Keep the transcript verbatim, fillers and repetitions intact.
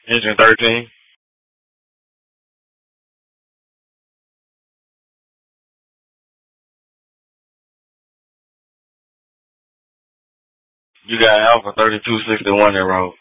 Engine thirteen. You got Alpha thirty-two sixty-one in road.